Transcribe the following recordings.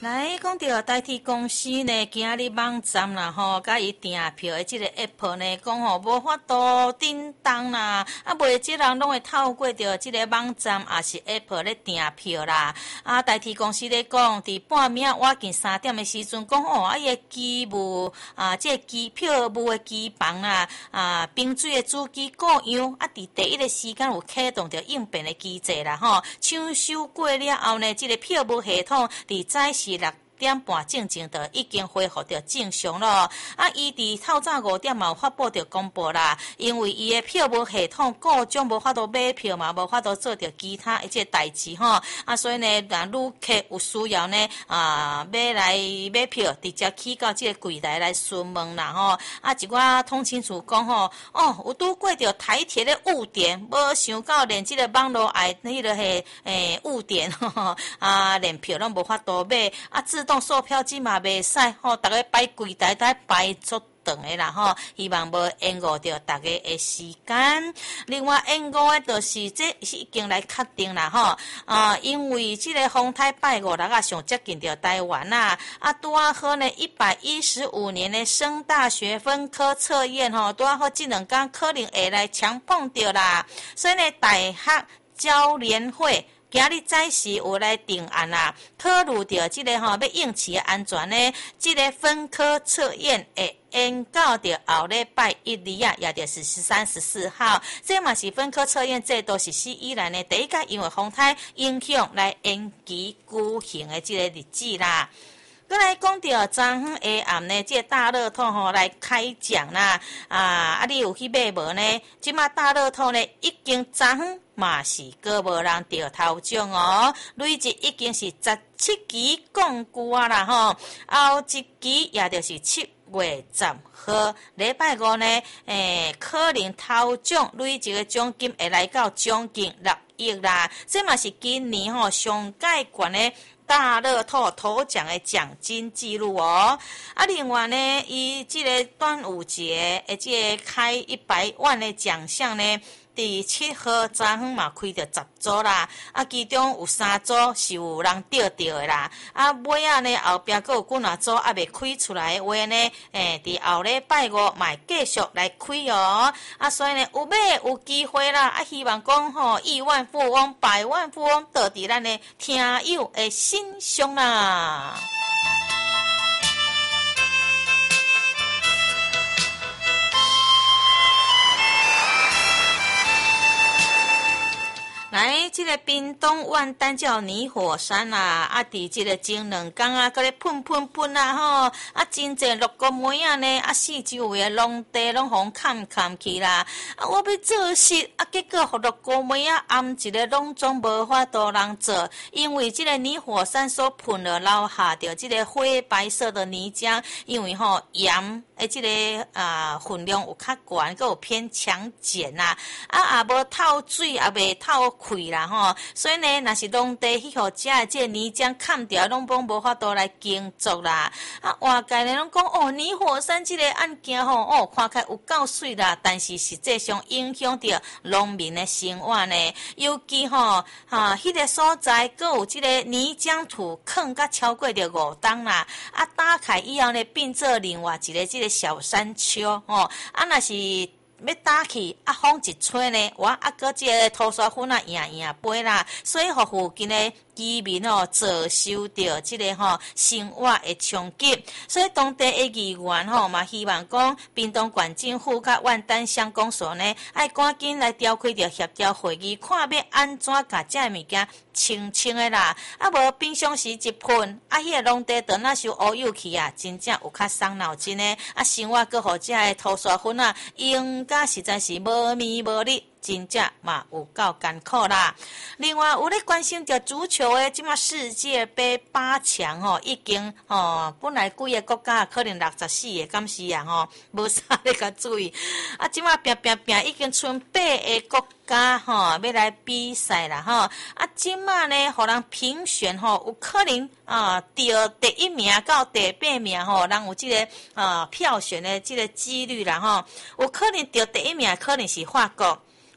来讲到代替公司呢，今日网站啦吼，甲伊订票的即个 app 呢，讲吼无法度叮当啦，卖即人拢会透过着即个网站也是 app 咧订票啦。代替公司咧讲，伫半暝我近3点的时阵讲伊的机务即个机票务的机房啦，冰水的主机故障，伫第一个时间有启动着应变的机制啦吼，抢收过了后呢，即个票务系统伫早时6点半正就已经恢复到正常咯。伊伫透早5点嘛有发布着公布啦，因为伊的票务系统故障，无法度买票嘛，无法度做着其他即个代志吼。所以呢，若旅客有需要呢，要来买票，直接去到即个柜台来询问啦吼。一寡通勤处讲吼，有拄过着台铁的误点，无想到连即个网络迄个误点吼，连票拢无法度买，自动售票机嘛袂使吼，逐个排柜台在排足长的啦吼，希望无延误着大家的时间。另外延误的就是这已经来确定啦吼，因为这个风台拜5日上接近着台湾啦，拄好呢115年的升大学分科测验吼，拄好这2天可能会来强碰着啦，所以呢大学教联会今日早时有来定案啦，考虑到这个要应市的安全呢，这个分科测验会延到着后礼拜1、2也就是13、14号，这嘛是分科测验制度实施以来呢第一届因为风台影响来延期举行的这个日子啦。再来讲到昨昏下暗呢，这个大乐透吼来开奖啦，你有去买无呢？即马大乐透呢已经昨昏嘛是个无人得头奖哦，累计已经是17期冠军啦吼，后一期也就是7月10号，礼拜5呢，可能头奖累计的奖金会来到将近6亿啦，这嘛是今年吼上届悬的大乐透头奖的奖金记录哦。另外呢，伊这个端午节这个开100万的奖项呢，第7号昨昏嘛开着10组啦，其中有3组是有人得到的啦，尾呢后壁还有几若组未开出来的话呢，伫后礼拜5嘛会继续来开哦，所以呢有买有机会啦，希望讲吼亿万富翁、百万富翁都伫咱的听友的心上啦。来，这个屏东万丹叫泥火山啦，伫这个前2天搁咧喷吼，真济鹿角梅呢，四周围的农地拢互砍去啦，我要做事，结果互鹿角梅暗一个拢总无法度人做，因为这个泥火山所喷了留下着这个灰白色的泥浆，因为吼盐这个分量有较悬，搁有偏强碱啦，也无透水，也未透开啦吼，所以呢，若是农地去互遮的这个泥浆砍掉，拢无法度来耕作啦。外界呢拢讲泥火山这个案件吼，看起来有够水啦，但是实际上影响到农民的生活呢。尤其迄个所在，搁有这个泥浆土坑甲超过着5吨啦。打开以后呢，变做另外一个这个小山丘若是要打去风一吹呢，搁这个土沙粉硬飞啦，所以互附近的居民遭受到这个生活的冲击，所以当地的议员嘛希望讲，屏东县政府甲万丹乡公所呢，爱赶紧来召开着协调会议，看要安怎甲这物件清的啦，无平常时一喷，迄个农地等受污染去真正有较伤脑筋的，生活搁互这个土沙粉用甲实在是无咪无日。真正嘛有够艰苦啦。另外有咧关心着足球的，即马世界杯8强已经本来几个国家可能64个，敢是无啥咧甲注意。即马拼已经剩8个国家要来比赛啦即马呢，互人评选有可能得第1名到第8名人有这个票选的这个几率啦有可能得第1名可能是法国。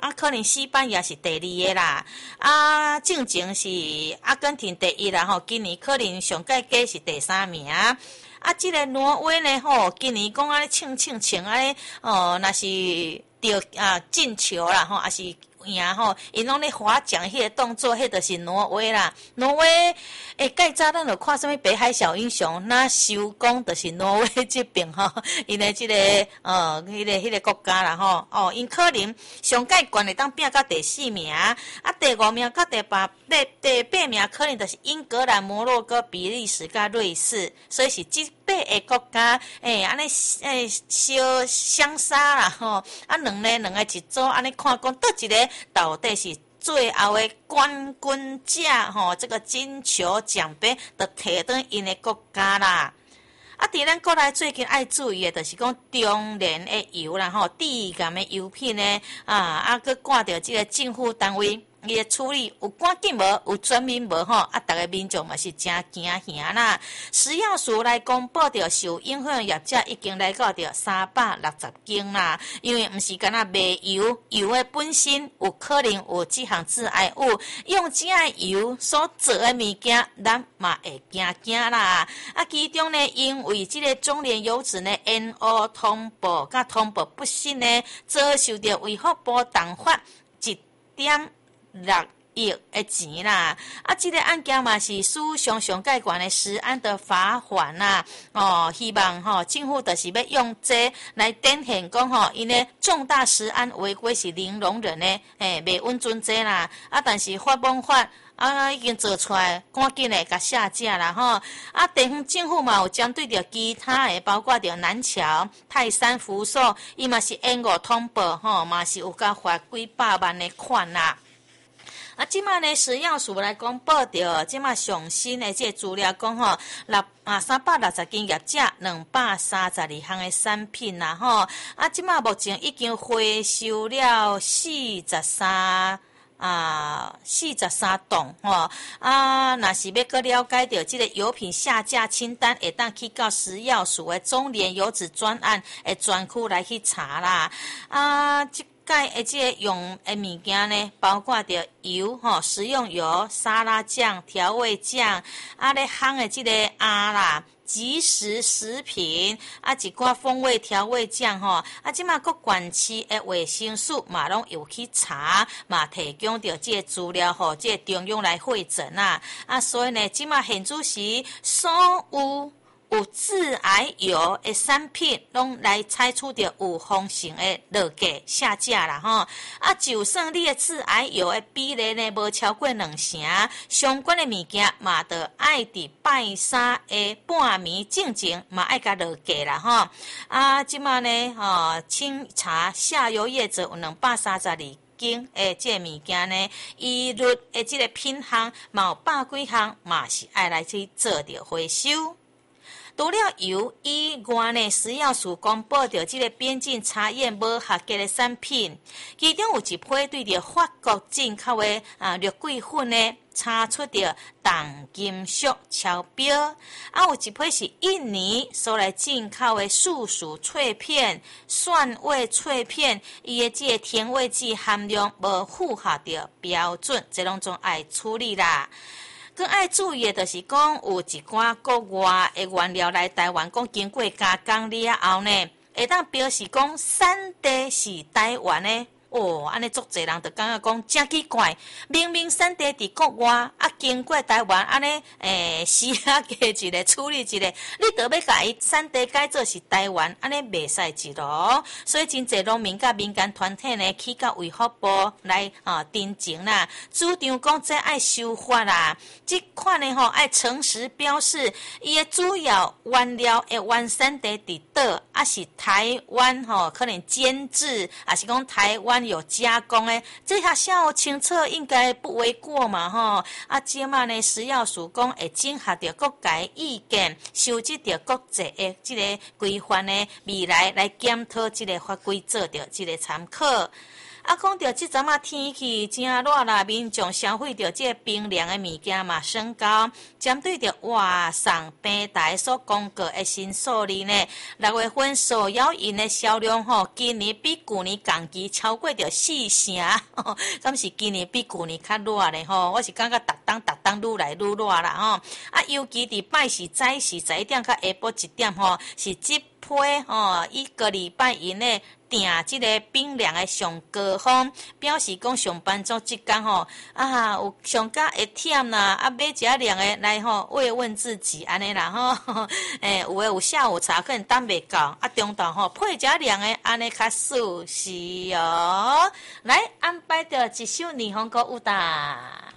可能西班牙是第2个啦，啊，正经是阿根廷第1啦吼，今年可能上届计是第3名。这个挪威呢吼，今年讲安尼庆安尼若是得进球啦吼，也是赢吼，因拢咧划桨迄个动作，迄就是挪威啦。挪威介早咱就看什么北海小英雄，那收工就是挪威这边吼，因为这个迄个国家啦吼，因可能上届冠会当拼到第4名，第5名甲第8名可能就是英格兰、摩洛哥、比利时甲瑞士，所以是这8个国家安尼相杀啦吼，两个一组安尼看讲倒一个到底是最后的冠军者吼，这个金球奖杯就摕到因的国家啦。伫咱国内最近爱注意的，就是讲中联的油啦吼，低盐的油品呢佮挂着这个政府单位。伊的处理有赶紧无，有专门无吼，逐个民众嘛是真惊吓啦。食药署来公布着受影响业者已经来到着360间啦。因为毋是干那卖油，油的本身有可能有这项致癌物，用这个油所做的物件，咱嘛会惊啦。其中呢，因为这个中联油脂呢，NO 通报甲通报不实呢，遭受到卫福部重罚1.6亿的钱啦，这个案件嘛是史上上介悬的食安的罚款啦，希望政府就是要用这来展现讲因的重大食安违规是零容忍的，袂稳准这啦，但是法已经做出来，赶紧的甲下架啦吼。地方政府嘛有针对着其他的，包括着南桥、泰山、福寿，伊嘛是N5通报吼，嘛是有甲罚几百万的款啦。即马呢，食药署来公布着即马上新的这资料讲吼，360间业者232项的产品啦吼。即马目前已经回收了43栋吼，若是要搁了解到这个油品下架清单，会当去到食药署的中联油脂专案的专区来去查啦。这个用的物件呢，包括着油食用油、沙拉酱、调味酱，咧烘的这个啦。即食食品一寡风味调味酱吼，即马各县市的卫生署嘛拢有去查，嘛提供着这个资料吼，这个中央来会诊啦。所以呢，即马现主时所有致癌油的产品，拢来采取着有风险的落价下架啦吼。就算你的致癌油的比例呢无超过2成，相关的物件嘛，得爱伫拜三的半暝之前嘛爱甲落价啦吼。即马呢清查下游业者有232间的这物件呢，一律的这个品项嘛有100几项，嘛是爱来去做着回收。除了油以外呢，食药署公布着这个边境查验无合格的产品，其中有一批对着法国进口的氯桂粉呢，查出着重金属超标，有一批是印尼所来进口的树薯脆片、蒜味脆片，伊的这个甜味剂含量无符合着标准，这拢总爱处理啦。更爱注意的就是讲，有一寡国外的原料来台湾，讲经过加工了后呢，会当表示讲产地是台湾的。安尼足侪人就感觉讲真奇怪，明明产地伫国外，经过台湾安尼时加一个处理一个，你就要甲伊产地改做是台湾，安尼袂使一路。所以真侪农民甲民间团体呢，去到卫福部来申请啦，主张讲这爱修法啦，这款呢爱诚实标示伊的主要原料的原产地伫倒，是台湾可能监制，还是讲台湾有加工的，这下写清楚应该不为过嘛吼。即马呢，食药署讲会整合着各界意见，收集着国际的这个规范呢，未来来检讨这个法规，做着这个参考。 啊，讲到即阵啊天气真热啦，民众消费着即个冰凉的物件嘛升高，针对着外送平台所公告的新数字呢，6月份手摇饮的销量今年比去年同期超过着4成，敢是今年比去年较热呢我是感觉逐当愈来愈热啦啊，尤其伫拜四早时11点到下晡1点是即批一个礼拜以内定即个冰凉的上高峰，表示讲上班族即天有上加会忝啦，啊买一下凉的来慰问自己安尼啦有诶有下午茶可能等袂到，啊中昼配一下凉的安尼较舒适哦。来安排着一首霓虹歌舞蹈。